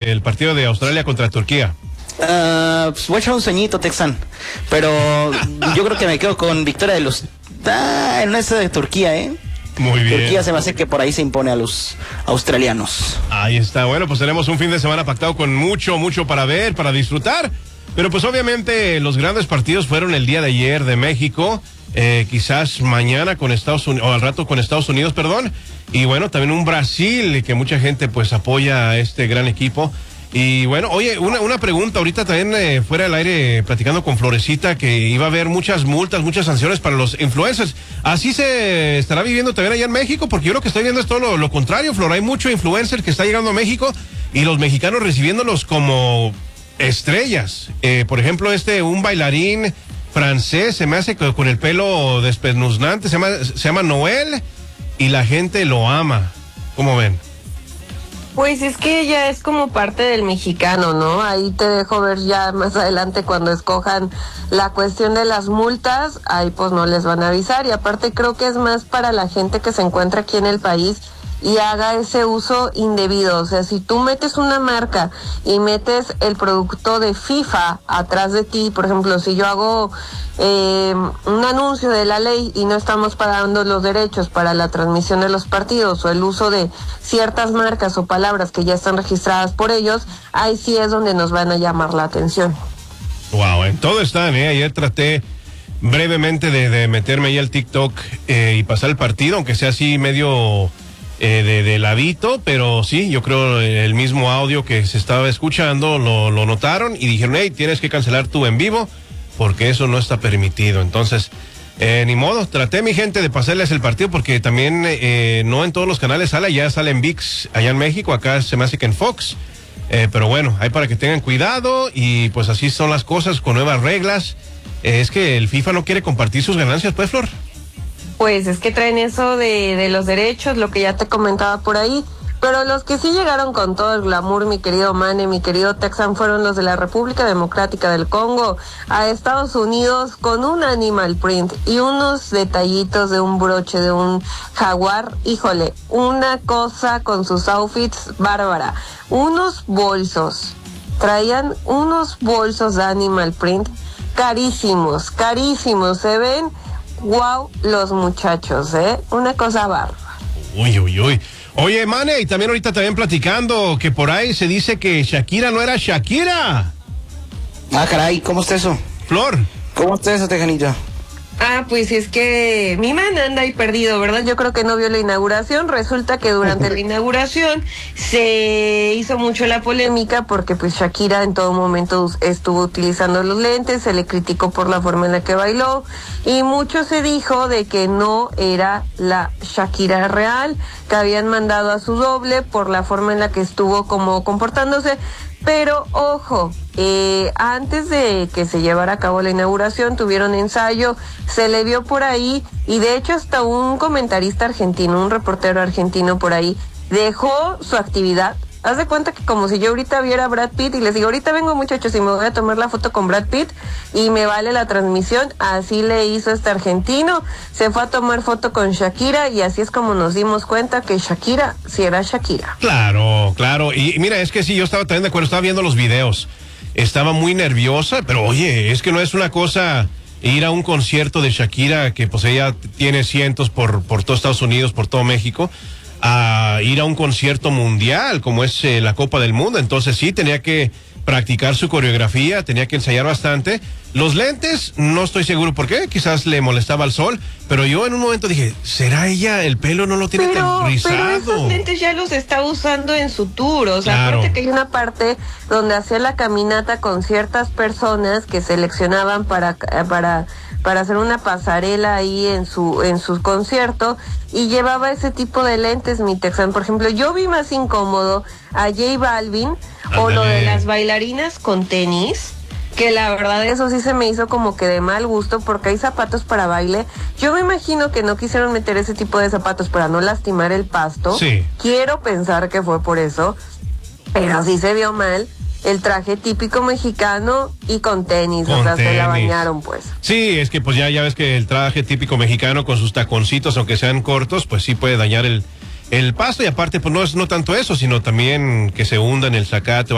el partido de Australia contra Turquía? Pues voy a echar un sueñito, Texan, pero yo creo que me quedo con victoria de los... en esa de Turquía, Muy bien. Turquía se me hace que por ahí se impone a los australianos. Ahí está, bueno, pues tenemos un fin de semana pactado con mucho para ver, para disfrutar, pero pues obviamente los grandes partidos fueron el día de ayer de México, quizás mañana con Estados Unidos, o al rato con Estados Unidos, perdón, y bueno, también un Brasil que mucha gente pues apoya a este gran equipo. Y bueno, oye, una pregunta, ahorita también fuera del aire platicando con Florecita que iba a haber muchas multas, muchas sanciones para los influencers. ¿Así se estará viviendo también allá en México? Porque yo lo que estoy viendo es todo lo contrario, Flor. Hay mucho influencer que está llegando a México y los mexicanos recibiéndolos como estrellas. Por ejemplo, un bailarín francés, se me hace con el pelo despeluznante, se llama Noel y la gente lo ama. ¿Cómo ven? Pues es que ya es como parte del mexicano, ¿no? Ahí te dejo ver ya más adelante cuando escojan la cuestión de las multas, ahí pues no les van a avisar, y aparte creo que es más para la gente que se encuentra aquí en el país y haga ese uso indebido. O sea, si tú metes una marca y metes el producto de FIFA atrás de ti, por ejemplo, si yo hago un anuncio de la ley y no estamos pagando los derechos para la transmisión de los partidos o el uso de ciertas marcas o palabras que ya están registradas por ellos, ahí sí es donde nos van a llamar la atención. Wow, en todo están, ayer traté brevemente de meterme ahí al TikTok y pasar el partido, aunque sea así medio de ladito, pero sí, yo creo el mismo audio que se estaba escuchando lo notaron y dijeron, hey, tienes que cancelar tu en vivo porque eso no está permitido. Entonces, ni modo, traté, mi gente, de pasarles el partido porque también no en todos los canales sale, ya sale en ViX allá en México, acá se me hace que en Fox, pero bueno, hay para que tengan cuidado y pues así son las cosas con nuevas reglas. Es que el FIFA no quiere compartir sus ganancias, pues, Flor. Pues es que traen eso de los derechos, lo que ya te comentaba por ahí, pero los que sí llegaron con todo el glamour, mi querido Mane, mi querido Texan, fueron los de la República Democrática del Congo a Estados Unidos con un animal print y unos detallitos de un broche de un jaguar. Híjole, una cosa con sus outfits bárbara, unos bolsos, traían unos bolsos de animal print carísimos, se ven wow los muchachos, una cosa bárbara. Uy. Oye, Mane, y también ahorita también platicando que por ahí se dice que Shakira no era Shakira. Ah, caray, ¿cómo está eso? Flor. ¿Cómo está eso, Tejanito? Ah, pues es que mi man anda ahí perdido, ¿verdad? Yo creo que no vio la inauguración. Resulta que durante la inauguración se hizo mucho la polémica porque pues Shakira en todo momento estuvo utilizando los lentes, se le criticó por la forma en la que bailó y mucho se dijo de que no era la Shakira real, que habían mandado a su doble por la forma en la que estuvo como comportándose. Pero ojo, antes de que se llevara a cabo la inauguración tuvieron ensayo, se le vio por ahí y de hecho hasta un comentarista argentino, un reportero argentino por ahí, dejó su actividad. Haz de cuenta que como si yo ahorita viera a Brad Pitt y les digo, ahorita vengo muchachos y me voy a tomar la foto con Brad Pitt y me vale la transmisión. Así le hizo este argentino, se fue a tomar foto con Shakira y así es como nos dimos cuenta que Shakira sí era Shakira. Claro, y mira, es que sí, yo estaba también de acuerdo, estaba viendo los videos, estaba muy nerviosa, pero oye, es que no es una cosa ir a un concierto de Shakira, que pues ella tiene cientos por todo Estados Unidos, por todo México, a ir a un concierto mundial como es la Copa del Mundo. Entonces sí, tenía que practicar su coreografía, tenía que ensayar bastante. Los lentes, no estoy seguro por qué, quizás le molestaba el sol, pero yo en un momento dije, ¿será ella? El pelo no lo tiene tan rizado. Pero esos lentes ya los está usando en su tour, o sea, claro. Acuérdate que hay una parte donde hacía la caminata con ciertas personas que seleccionaban para hacer una pasarela ahí en su concierto y llevaba ese tipo de lentes, mi Texan. Por ejemplo, yo vi más incómodo a J Balvin o lo de las bailarinas con tenis, que la verdad eso sí se me hizo como que de mal gusto porque hay zapatos para baile. Yo me imagino que no quisieron meter ese tipo de zapatos para no lastimar el pasto. Sí. Quiero pensar que fue por eso, pero sí se vio mal. El traje típico mexicano y con tenis, o sea, se la bañaron pues. Sí, es que pues ya ves que el traje típico mexicano con sus taconcitos, aunque sean cortos, pues sí puede dañar el pasto y aparte pues no tanto eso, sino también que se hunda en el zacate.